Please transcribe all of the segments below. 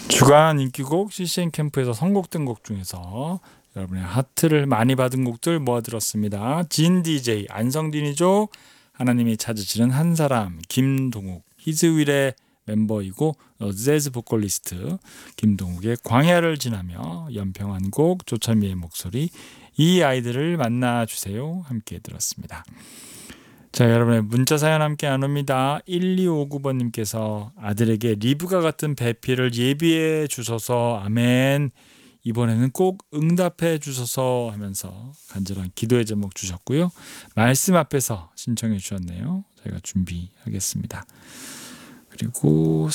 주간 인기곡 CCM 캠프에서 선곡된 곡 중에서 여러분의 하트를 많이 받은 곡들 모아들었습니다. 진 DJ, 안성진이죠. 하나님이 찾으시는 한 사람, 김동욱, 히즈윌의 멤버이고 재즈 보컬리스트 김동욱의 광야를 지나며, 연평한 곡, 조철미의 목소리, 이 아이들을 만나주세요. 함께 들었습니다. 자, 여러분의 문자 사연 함께 나눕니다. 1259번님께서 아들에게 리브가 같은 배필을 예비해 주셔서 아멘, 이번에는 꼭 응답해 주셔서 하면서 간절한 기도의 제목 주셨고요. 말씀 앞에서 신청해 주셨네요. 저희가 준비하겠습니다. 그리고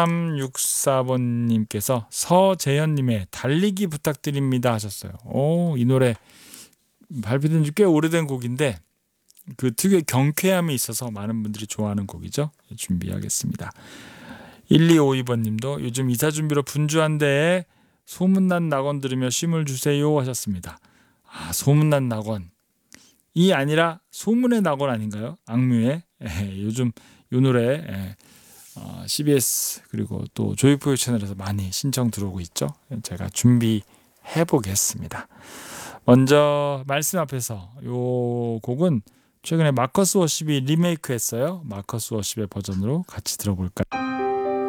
3364번님께서 서재현님의 달리기 부탁드립니다 하셨어요. 이 노래 발표된 지 꽤 오래된 곡인데 그 특유의 경쾌함이 있어서 많은 분들이 좋아하는 곡이죠. 준비하겠습니다. 1252번님도 요즘 이사 준비로 분주한데 소문난 낙원 들으며 쉼을 주세요 하셨습니다. 소문난 낙원이 아니라 소문의 낙원 아닌가요? 악뮤의. 요즘 이 노래 CBS 그리고 또 조이포유 채널에서 많이 신청 들어오고 있죠. 제가 준비해 보겠습니다. 먼저 말씀 앞에서 이 곡은 최근에 마커스 워십이 리메이크했어요. 마커스 워십의 버전으로 같이 들어볼까요?